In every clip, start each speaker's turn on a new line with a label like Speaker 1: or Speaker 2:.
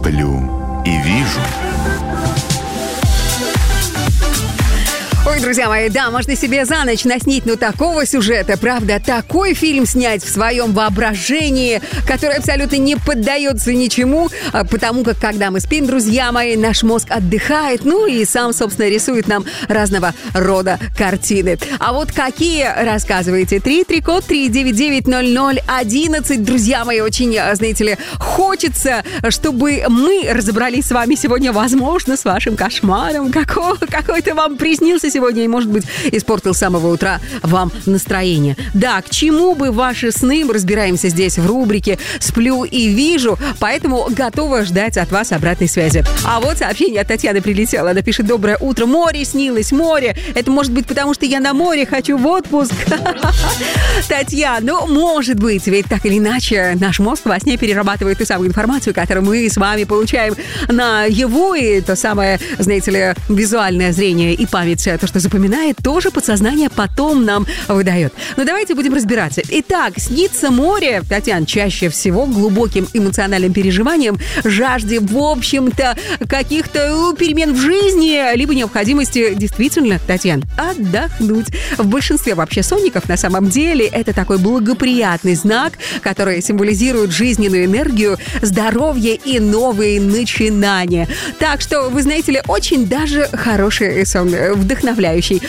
Speaker 1: Сплю и вижу.
Speaker 2: Ой, друзья мои, да, можно себе за ночь наснить, такого сюжета, правда, такой фильм снять в своем воображении, который абсолютно не поддается ничему, потому как, когда мы спим, друзья мои, наш мозг отдыхает, и сам, собственно, рисует нам разного рода картины. А вот какие, рассказывайте. 3-3-9-9-0-0-11. Друзья мои, очень, знаете ли, хочется, чтобы мы разобрались с вами сегодня, возможно, с вашим кошмаром, какой-то вам приснился сегодня и, может быть, испортил с самого утра вам настроение. Да, к чему бы ваши сны, мы разбираемся здесь в рубрике «Сплю и вижу», поэтому готова ждать от вас обратной связи. А вот сообщение от Татьяны прилетело. Она пишет: «Доброе утро, море снилось, море. Это может быть потому, что я на море хочу в отпуск». Татьяна, может быть, ведь так или иначе наш мозг во сне перерабатывает ту самую информацию, которую мы с вами получаем наяву, и то самое, знаете ли, визуальное зрение и память, то, что запоминает, тоже подсознание потом нам выдает. Но давайте будем разбираться. Итак, снится море, Татьяна, чаще всего глубоким эмоциональным переживанием, жажде, в общем-то, каких-то перемен в жизни, либо необходимости действительно, Татьяна, отдохнуть. В большинстве вообще сонников на самом деле это такой благоприятный знак, который символизирует жизненную энергию, здоровье и новые начинания. Так что, вы знаете ли, очень даже хороший сон, вдохновляющий.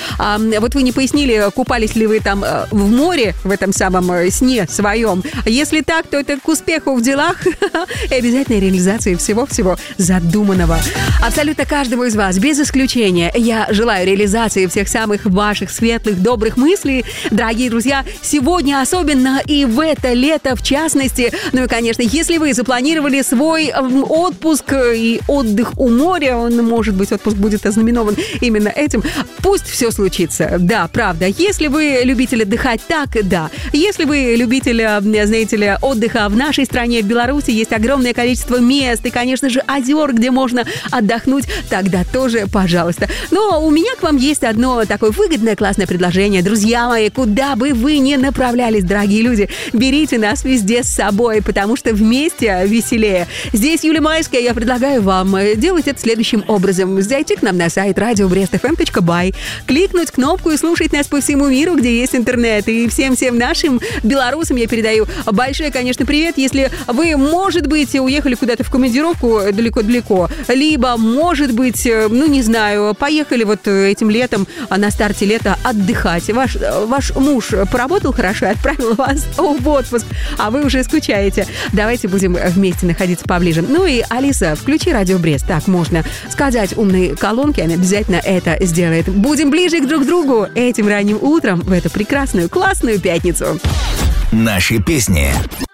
Speaker 2: Вот вы не пояснили, купались ли вы там в море в этом самом сне своем. Если так, то это к успеху в делах и обязательной реализации всего-всего задуманного. Абсолютно каждому из вас, без исключения, я желаю реализации всех самых ваших светлых, добрых мыслей. Дорогие друзья, сегодня особенно и в это лето в частности. И, конечно, если вы запланировали свой отпуск и отдых у моря, может быть, отпуск будет ознаменован именно этим, пусть все случится. Да, правда. Если вы любитель отдыхать, так да. Если вы любитель, знаете ли, отдыха в нашей стране, в Беларуси, есть огромное количество мест и, конечно же, озер, где можно отдохнуть, тогда тоже, пожалуйста. Но у меня к вам есть одно такое выгодное, классное предложение. Друзья мои, куда бы вы ни направлялись, дорогие люди, берите нас везде с собой, потому что вместе веселее. Здесь Юлия Майская, я предлагаю вам делать это следующим образом. Зайти к нам на сайт radiobrestfm.by, кликнуть кнопку и слушать нас по всему миру, где есть интернет. И всем нашим белорусам я передаю большой, конечно, привет. Если вы, может быть, уехали куда-то в командировку далеко-далеко, либо, может быть, не знаю, поехали вот этим летом, на старте лета отдыхать. Ваш муж поработал хорошо и отправил вас в отпуск, а вы уже скучаете. Давайте будем вместе находиться поближе. И, Алиса, включи Радио Брест. Так можно сказать умной колонке, она обязательно это сделает. Будем ближе друг к другу этим ранним утром в эту прекрасную, классную пятницу.
Speaker 1: Наши песни.